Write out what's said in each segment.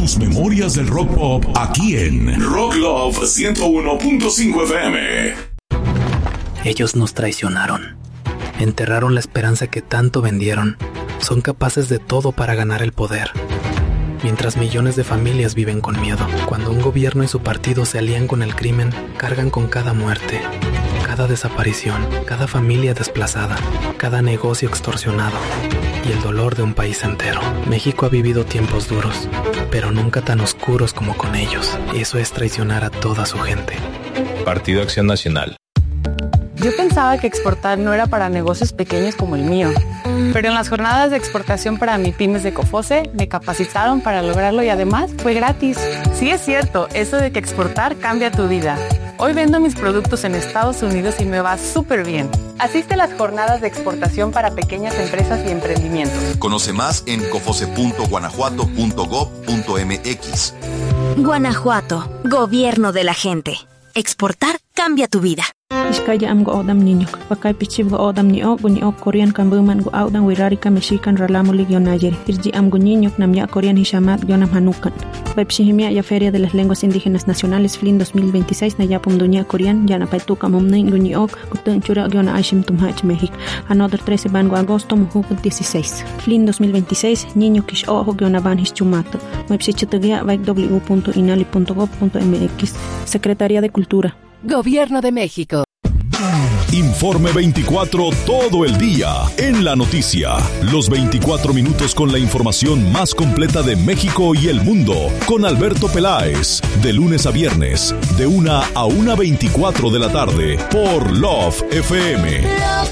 Las memorias del rock pop aquí en Rock Love 101.5 FM. Ellos nos traicionaron. Enterraron la esperanza que tanto vendieron. Son capaces de todo para ganar el poder. Mientras millones de familias viven con miedo. Cuando un gobierno y su partido se alían con el crimen, cargan con cada muerte, cada desaparición, cada familia desplazada, cada negocio extorsionado y el dolor de un país entero. México ha vivido tiempos duros, pero nunca tan oscuros como con ellos. Eso es traicionar a toda su gente. Partido Acción Nacional. Yo pensaba que exportar no era para negocios pequeños como el mío, pero en las jornadas de exportación para MIPYMES de COFOCE me capacitaron para lograrlo y además fue gratis. Sí es cierto, eso de que exportar cambia tu vida. Hoy vendo mis productos en Estados Unidos y me va súper bien. Asiste a las jornadas de exportación para pequeñas empresas y emprendimientos. Conoce más en cofoce.guanajuato.gov.mx. Guanajuato, gobierno de la gente. Exportar cambia tu vida. Iskaya am go odam niñok, pakay pichib go odam niok Korean kambuman go audan wirari kameshikan ralamulig yonayer. Irji am go niñok namya Korean hishamat yonam hanukan. Pepsihimia ya Feria de las Lenguas Indígenas Nacionales FLIN 2026 nayapum dunya Korean yana paituka mumnin guniok kutun chura yona ashim tumhach México. Another 13 ban go agosto mujuk 16. FLIN 2026 niño kish ojo yona ban hischumato. Mepsichitugia www.inali.gov.mx. Secretaría de Cultura. Gobierno de México. Informe 24 todo el día en la noticia. Los 24 minutos con la información más completa de México y el mundo. Con Alberto Peláez. De lunes a viernes. De 1 a 1:24 de la tarde. Por Love FM.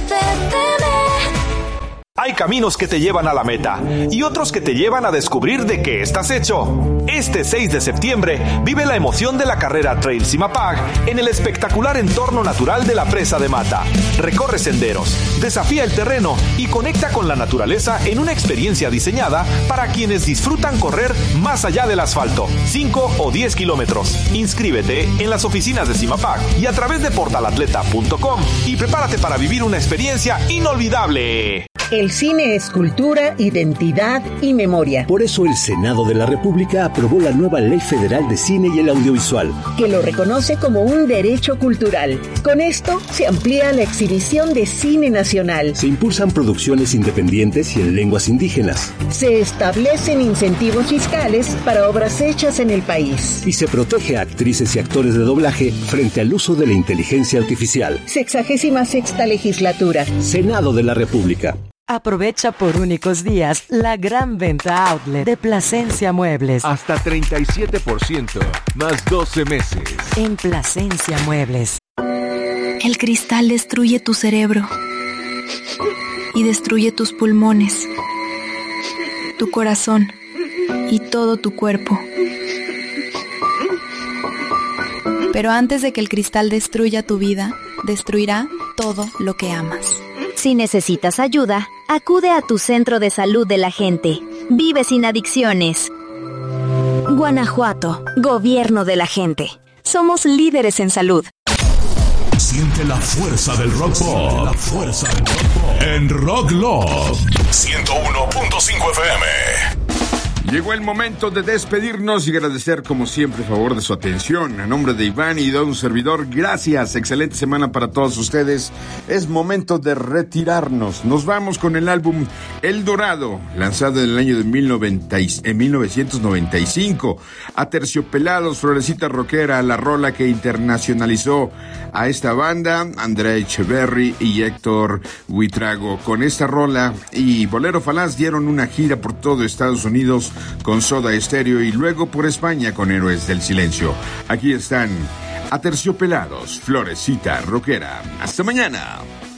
Hay caminos que te llevan a la meta y otros que te llevan a descubrir de qué estás hecho. Este 6 de septiembre vive la emoción de la carrera Trail Simapag en el espectacular entorno natural de la Presa de Mata. Recorre senderos, desafía el terreno y conecta con la naturaleza en una experiencia diseñada para quienes disfrutan correr más allá del asfalto, 5 o 10 kilómetros. Inscríbete en las oficinas de Simapag y a través de portalatleta.com y prepárate para vivir una experiencia inolvidable. El cine es cultura, identidad y memoria. Por eso el Senado de la República aprobó la nueva Ley Federal de Cine y el Audiovisual, que lo reconoce como un derecho cultural. Con esto se amplía la exhibición de cine nacional. Se impulsan producciones independientes y en lenguas indígenas. Se establecen incentivos fiscales para obras hechas en el país. Y se protege a actrices y actores de doblaje frente al uso de la inteligencia artificial. 66ª legislatura. Senado de la República. Aprovecha por únicos días la gran venta outlet de Plasencia Muebles. Hasta 37%, más 12 meses. En Plasencia Muebles. El cristal destruye tu cerebro y destruye tus pulmones, tu corazón y todo tu cuerpo. Pero antes de que el cristal destruya tu vida, destruirá todo lo que amas. Si necesitas ayuda, acude a tu centro de salud de la gente. Vive sin adicciones. Guanajuato, gobierno de la gente. Somos líderes en salud. Siente la fuerza del rock pop. En Rock Love 101.5 FM. Llegó el momento de despedirnos y agradecer como siempre el favor de su atención. A nombre de Iván y de un servidor, gracias. Excelente semana para todos ustedes. Es momento de retirarnos. Nos vamos con el álbum El Dorado, lanzado en el año de 1995. Aterciopelados, Florecita Rockera, la rola que internacionalizó a esta banda, Andrea Echeverry y Héctor Buitrago. Con esta rola y Bolero Falaz dieron una gira por todo Estados Unidos con Soda Stereo y luego por España con Héroes del Silencio. Aquí están Aterciopelados, Florecita Rockera. Hasta mañana.